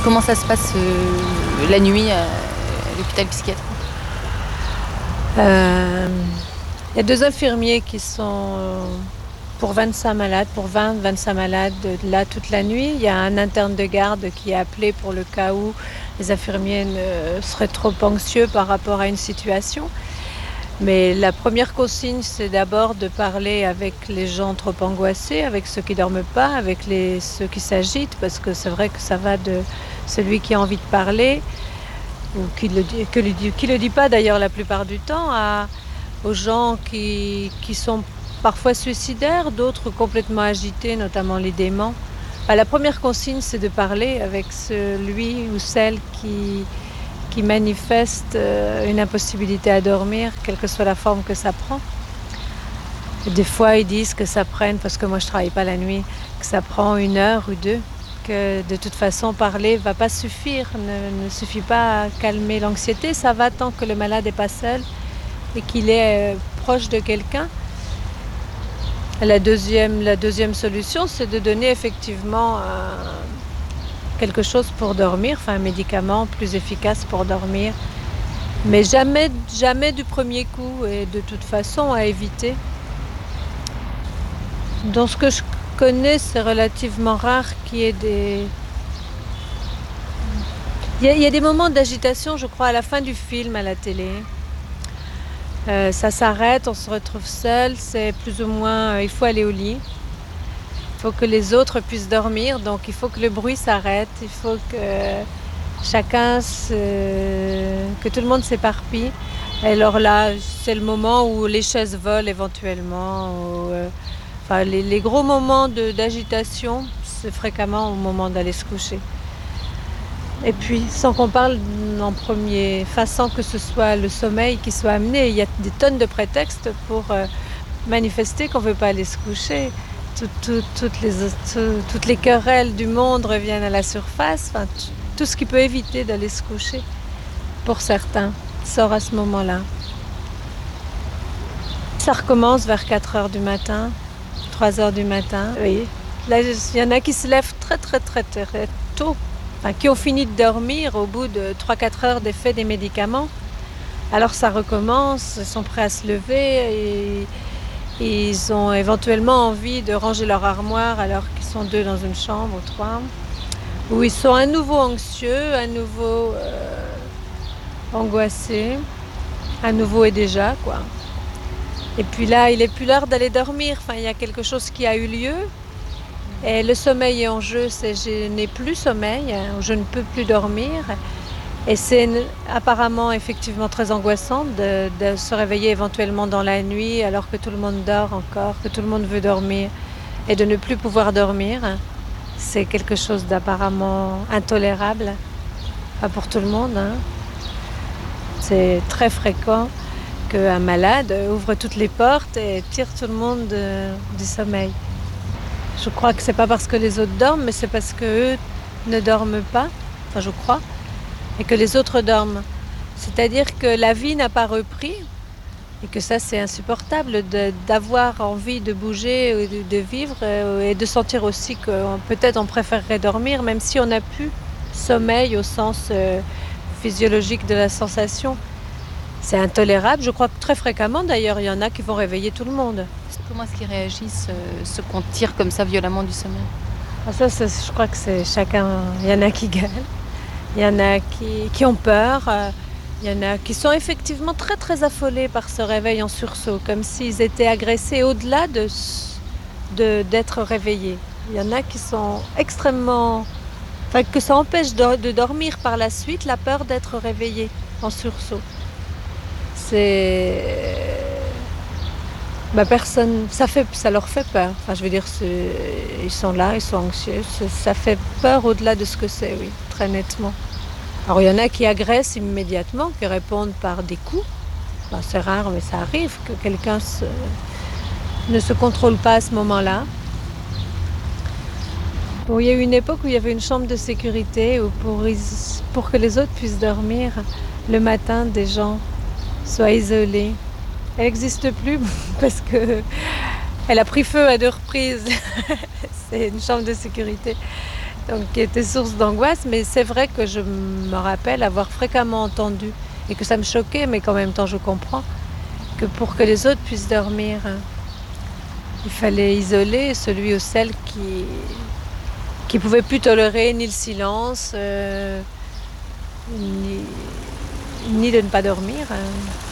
Comment ça se passe la nuit à l'hôpital psychiatrique? Euh, Il y a deux infirmiers qui sont pour 25 malades, pour 20-25 malades là toute la nuit. Il y a un interne de garde qui est appelé pour le cas où les infirmiers seraient trop anxieux par rapport à une situation. Mais la première consigne, c'est d'abord de parler avec les gens trop angoissés, avec ceux qui ne dorment pas, avec ceux qui s'agitent, parce que c'est vrai que ça va de celui qui a envie de parler, ou qui le dit pas d'ailleurs la plupart du temps, aux gens qui sont parfois suicidaires, d'autres complètement agités, notamment les déments. La première consigne, c'est de parler avec celui ou celle qui manifeste une impossibilité à dormir, quelle que soit la forme que ça prend. Et des fois, ils disent que ça prenne, parce que moi je ne travaille pas la nuit, que ça prend 1 heure ou 2, que de toute façon parler ne va pas suffire, ne suffit pas à calmer l'anxiété, ça va tant que le malade n'est pas seul et qu'il est proche de quelqu'un. La deuxième solution, c'est de donner effectivement quelque chose pour dormir, un médicament plus efficace pour dormir. Mais jamais du premier coup, et de toute façon à éviter. Dans ce que je connais, c'est relativement rare qu'il y ait des... Il y a des moments d'agitation, je crois, à la fin du film à la télé. Ça s'arrête, on se retrouve seul, c'est plus ou moins... il faut aller au lit. Il faut que les autres puissent dormir, donc il faut que le bruit s'arrête, il faut que que tout le monde s'éparpille. Et alors là, c'est le moment où les chaises volent éventuellement. Les gros moments d'agitation, c'est fréquemment au moment d'aller se coucher. Et puis, sans qu'on parle en premier, sans que ce soit le sommeil qui soit amené, il y a des tonnes de prétextes pour manifester qu'on ne veut pas aller se coucher. Toutes les querelles du monde reviennent à la surface. Tout ce qui peut éviter d'aller se coucher, pour certains, sort à ce moment-là. Ça recommence vers 4 heures du matin, 3 heures du matin. Oui. Là, il y en a qui se lèvent très tôt, qui ont fini de dormir au bout de 3-4 heures d'effet des médicaments. Alors ça recommence, ils sont prêts à se lever et ils ont éventuellement envie de ranger leur armoire alors qu'ils sont 2 dans une chambre ou 3. Où ils sont à nouveau anxieux, à nouveau angoissés, à nouveau et déjà, quoi. Et puis là, il n'est plus l'heure d'aller dormir. Il y a quelque chose qui a eu lieu. Et le sommeil est en jeu, c'est je n'ai plus sommeil, je ne peux plus dormir. Et c'est apparemment effectivement très angoissant de se réveiller éventuellement dans la nuit alors que tout le monde dort encore, que tout le monde veut dormir et de ne plus pouvoir dormir. C'est quelque chose d'apparemment intolérable, pas pour tout le monde. C'est très fréquent qu'un malade ouvre toutes les portes et tire tout le monde du sommeil. Je crois que c'est pas parce que les autres dorment, mais c'est parce qu'eux ne dorment pas, je crois, et que les autres dorment. C'est-à-dire que la vie n'a pas repris, et que ça c'est insupportable d'avoir envie de bouger, de vivre et de sentir aussi que peut-être on préférerait dormir même si on n'a plus sommeil au sens physiologique de la sensation. C'est intolérable, je crois que très fréquemment d'ailleurs il y en a qui vont réveiller tout le monde. Comment est-ce qu'ils réagissent ceux qu'on tire comme ça violemment du sommeil? Je crois que c'est chacun, il y en a qui gueulent, il y en a qui ont peur. Il y en a qui sont effectivement très affolés par ce réveil en sursaut, comme s'ils étaient agressés au-delà d'être réveillés. Il y en a qui sont extrêmement... que ça empêche de dormir par la suite, la peur d'être réveillé en sursaut. Personne... Ça leur fait peur. Ils sont là, ils sont anxieux. Ça fait peur au-delà de ce que c'est, oui, très nettement. Alors il y en a qui agressent immédiatement, qui répondent par des coups. C'est rare, mais ça arrive que quelqu'un ne se contrôle pas à ce moment-là. Il y a eu une époque où il y avait une chambre de sécurité pour que les autres puissent dormir le matin, des gens soient isolés. Elle n'existe plus parce qu'elle a pris feu à 2 reprises. C'est une chambre de sécurité. Donc, qui était source d'angoisse. Mais c'est vrai que je me rappelle avoir fréquemment entendu et que ça me choquait, mais qu'en même temps je comprends que pour que les autres puissent dormir, il fallait isoler celui ou celle qui pouvait plus tolérer ni le silence, ni de ne pas dormir.